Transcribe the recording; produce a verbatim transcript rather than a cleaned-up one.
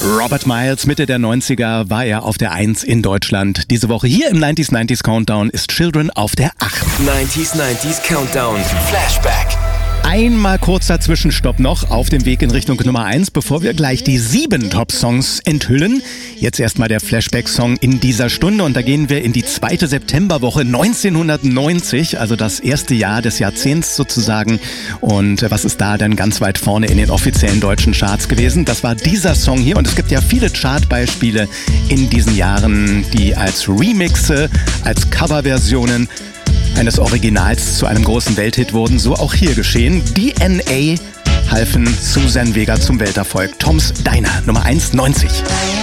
Robert Miles, Mitte der neunziger war er auf der eins in Deutschland. Diese Woche hier im neunziger neunziger Countdown ist Children auf der acht. neunziger neunziger Countdown Flashback. Einmal kurzer Zwischenstopp noch auf dem Weg in Richtung Nummer eins, bevor wir gleich die sieben Top-Songs enthüllen. Jetzt erstmal der Flashback-Song in dieser Stunde und da gehen wir in die zweite Septemberwoche neunzehnhundertneunzig, also das erste Jahr des Jahrzehnts sozusagen. Und was ist da denn ganz weit vorne in den offiziellen deutschen Charts gewesen? Das war dieser Song hier und es gibt ja viele Chartbeispiele in diesen Jahren, die als Remixe, als Coverversionen eines Originals zu einem großen Welthit wurden, so auch hier geschehen. D N A halfen Suzanne Vega zum Welterfolg. Toms Diner, Nummer eins neunzig.